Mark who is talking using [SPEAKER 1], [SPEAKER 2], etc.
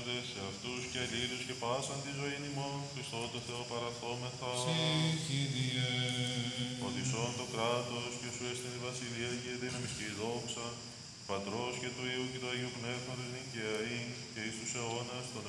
[SPEAKER 1] οφείλονται σε αυτούς και αλλήλους και πάσαν τη ζωή ημών, Χριστό το Θεό παραθόμεθα.
[SPEAKER 2] Κύριε.
[SPEAKER 1] Ότι σών το κράτος και σου έστειν η βασιλεία και η δύναμη και η δόξα, Πατρός και του Υιού και του Αγίου Πνεύματος νικαίη και εις τους αιώνας των